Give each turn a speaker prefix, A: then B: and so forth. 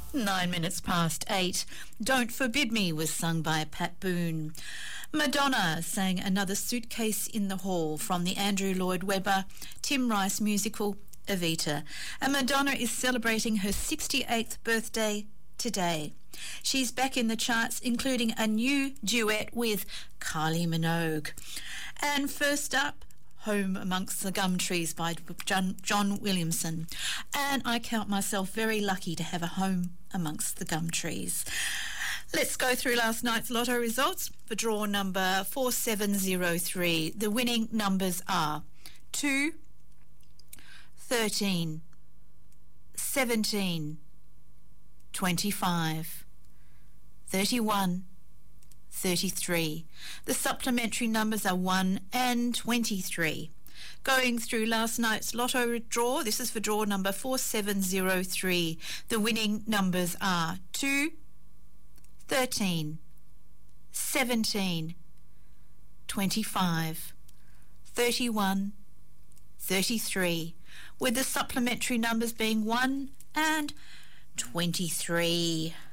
A: 9 minutes past 8. Don't Forbid Me was sung by Pat Boone. Madonna sang Another Suitcase in the Hall from the Andrew Lloyd Webber Tim Rice musical Evita. And Madonna is celebrating her 68th birthday today. She's back in the charts, including a new duet with Kylie Minogue. And first up, Home Amongst the Gum Trees by John Williamson. And I count myself very lucky to have a home amongst the gum trees. Let's go through last night's lotto results for draw number 4703. The winning numbers are 2, 13, 17, 25, 31, 33. The supplementary numbers are 1 and 23. Going through last night's lotto draw, this is for draw number 4703. The winning numbers are 2, 13, 17, 25, 31, 33, with the supplementary numbers being 1 and 23.